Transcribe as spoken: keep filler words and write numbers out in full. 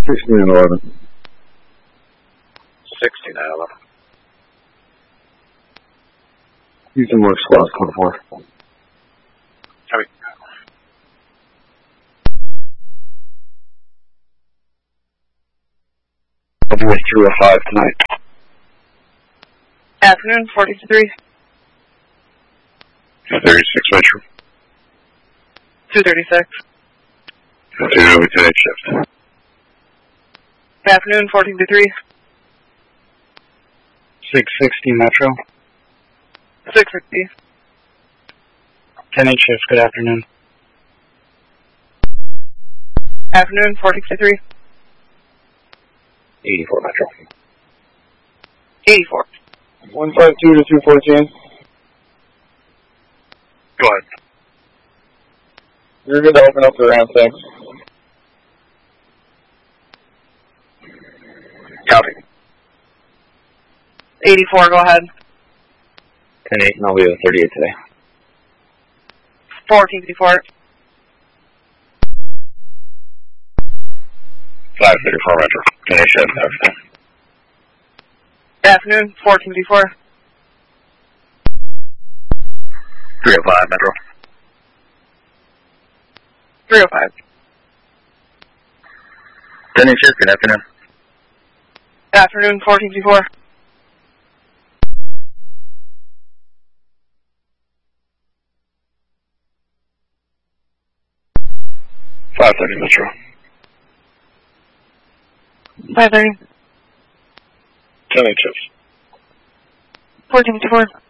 sixty-nine eleven. sixty-nine eleven. Using more squad code four. Copy. I'll be with three oh five tonight. Afternoon, forty-three. thirty-six Metro. two thirty-six. Continue with today's shift. Afternoon, fourteen to three. six sixty Metro. six sixty. ten eight shift, good afternoon. Afternoon, fourteen to three. eighty-four Metro. eighty-four. one five two to two fourteen. Go ahead. You're good to open up the ramp, thanks. Copy. eighty-four, go ahead. ten eight, and I'll be with thirty-eight today. fourteen fifty-four. five thirty-four Metro. ten eight shift, afternoon. Afternoon, fourteen fifty-four. three oh five Metro. three oh five. ten eight shift, good afternoon. Afternoon, fourteen fifty-four. five thirty Metro. five thirty. ten eight shift. fourteen fifty-four.